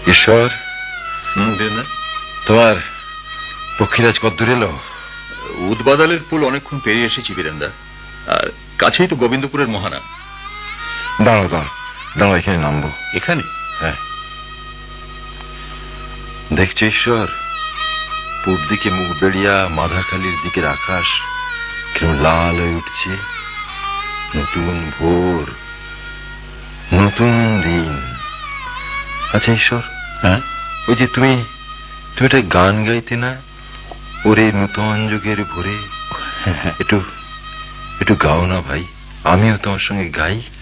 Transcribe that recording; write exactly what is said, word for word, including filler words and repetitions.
ঈশ্বর, তোমার পক্ষীরাজ কত দূর এলো? উদবাদালের পুল অনেকক্ষণ পেরিয়ে এসেছি বীরেন্দা, আর কাছেই তো গোবিন্দপুরের মহানা। দাঁড়াও দাঁড়াও দাঁড়াও, এখানে নামবো। এখানে? হ্যাঁ। দেখছো ঈশ্বর, পূব দিকে মুখ বেড়িয়া মাধাখালির দিকের আকাশ কেমন লাল হয়ে উঠছে। নতুন ভোর, নতুন দিন। আচ্ছা ঈশ্বর, হ্যাঁ, ওই যে তুমি তুমি একটা গান গাইতে না, ওরে নূতন যুগের ভোরে, একটু একটু গাও না ভাই, আমিও তোমার সঙ্গে গাই।